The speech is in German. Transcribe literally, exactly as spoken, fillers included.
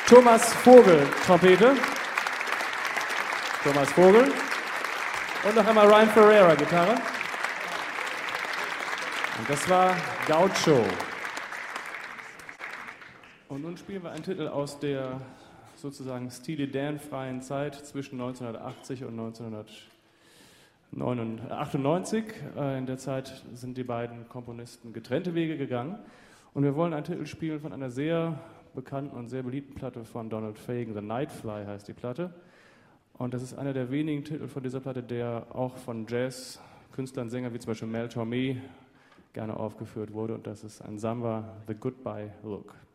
Thomas Vogel, Trompete. Thomas Vogel. Und noch einmal Ryan Ferreira, Gitarre. Und das war Gaucho. Und nun spielen wir einen Titel aus der sozusagen Steely Dan-freien Zeit zwischen neunzehnhundertachtzig und neunzehnhundertachtundneunzig. In der Zeit sind die beiden Komponisten getrennte Wege gegangen. Und wir wollen einen Titel spielen von einer sehr bekannten und sehr beliebten Platte von Donald Fagen. The Nightfly heißt die Platte. Und das ist einer der wenigen Titel von dieser Platte, der auch von Jazz-Künstlern, Sängern wie zum Beispiel Mel Tormé gerne aufgeführt wurde. Und das ist ein Samba, The Goodbye Look.